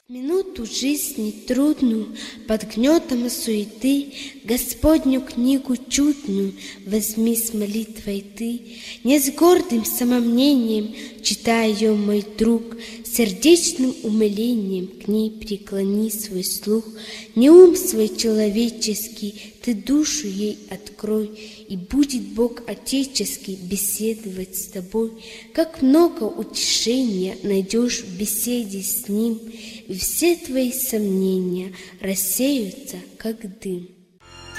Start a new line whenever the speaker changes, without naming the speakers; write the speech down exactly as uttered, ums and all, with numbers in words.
Минуту жизни трудную, под гнетом суеты, Господню книгу чудную возьми с молитвой ты. Не с гордым самомнением, читай ее, мой друг, сердечным умилением к ней преклони свой слух. Не ум свой человеческий, ты душу ей открой, и будет Бог Отеческий беседовать с тобой. Как много утешения найдешь в беседе с Ним, и все твои сомнения рассеются, как дым.